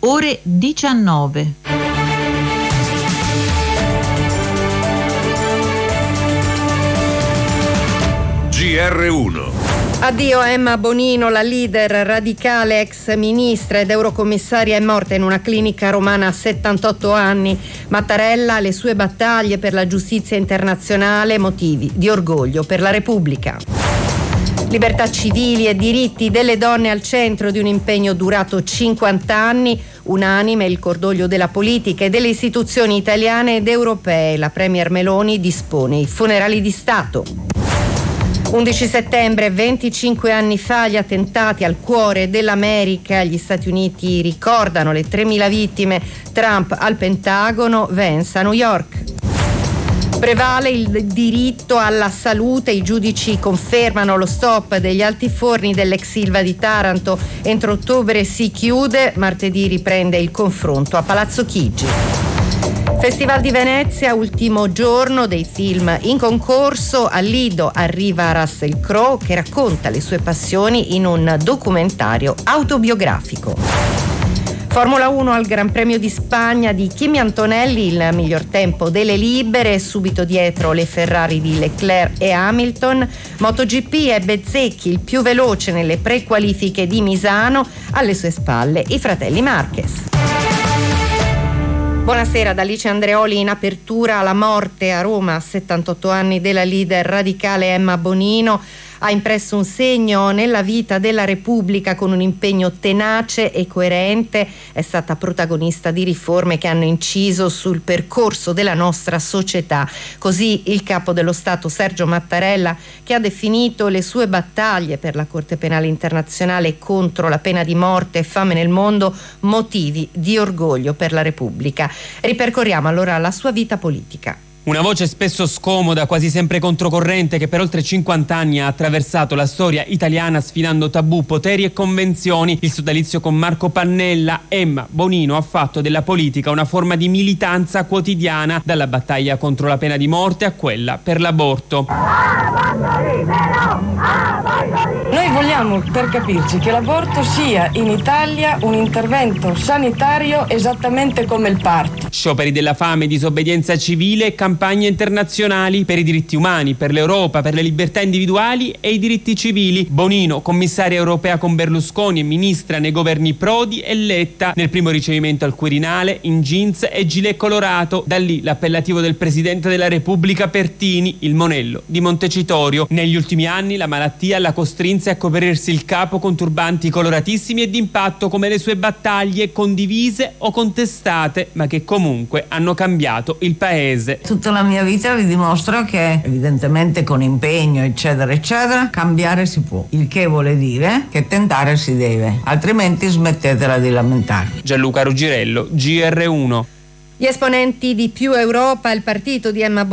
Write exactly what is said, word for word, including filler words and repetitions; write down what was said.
ore diciannove. G R uno. Addio a Emma Bonino, la leader radicale, ex ministra ed eurocommissaria, è morta in una clinica romana a settantotto anni. Mattarella, le sue battaglie per la giustizia internazionale, motivi di orgoglio per la Repubblica. Libertà civili e diritti delle donne al centro di un impegno durato cinquanta anni. Unanime il cordoglio della politica e delle istituzioni italiane ed europee. La premier Meloni dispone i funerali di Stato. undici settembre, venticinque anni fa, gli attentati al cuore dell'America. Gli Stati Uniti ricordano le tremila vittime. Trump al Pentagono, Vance a New York. Prevale il diritto alla salute. I giudici confermano lo stop degli altiforni dell'ex Ilva di Taranto. Entro ottobre si chiude. Martedì riprende il confronto a Palazzo Chigi. Festival di Venezia, ultimo giorno dei film in concorso. Al Lido arriva Russell Crowe, che racconta le sue passioni in un documentario autobiografico. Formula uno al Gran Premio di Spagna di Kimi Antonelli, il miglior tempo delle libere, subito dietro le Ferrari di Leclerc e Hamilton. MotoGP è Bezzecchi il più veloce nelle prequalifiche di Misano, alle sue spalle i fratelli Marquez. Buonasera da Alice Andreoli. In apertura, la morte a Roma a settantotto anni della leader radicale Emma Bonino ha impresso un segno nella vita della Repubblica con un impegno tenace e coerente. È stata protagonista di riforme che hanno inciso sul percorso della nostra società. Così il capo dello Stato Sergio Mattarella, che ha definito le sue battaglie per la Corte Penale Internazionale contro la pena di morte e fame nel mondo motivi di orgoglio per la Repubblica. Ripercorriamo allora la sua vita politica. Una voce spesso scomoda, quasi sempre controcorrente, che per oltre cinquanta anni ha attraversato la storia italiana sfidando tabù, poteri e convenzioni. Il sodalizio con Marco Pannella. Emma Bonino ha fatto della politica una forma di militanza quotidiana, dalla battaglia contro la pena di morte a quella per l'aborto. Noi vogliamo, per capirci, che l'aborto sia in Italia un intervento sanitario esattamente come il parto. Scioperi della fame, disobbedienza civile e campagne internazionali per i diritti umani, per l'Europa, per le libertà individuali e i diritti civili. Bonino, commissaria europea con Berlusconi e ministra nei governi Prodi e Letta. Nel primo ricevimento al Quirinale, in jeans e gilet colorato. Da lì l'appellativo del Presidente della Repubblica Pertini, il monello di Montecitorio. Negli ultimi anni la malattia la costrinse a coprirsi il capo con turbanti coloratissimi e d'impatto, come le sue battaglie condivise o contestate, ma che comunque hanno cambiato il paese. Tutta la mia vita vi dimostra che evidentemente con impegno eccetera eccetera cambiare si può, il che vuole dire che tentare si deve, altrimenti smettetela di lamentarvi. Gianluca Ruggiero, G R uno. Gli esponenti di Più Europa, il partito di Emma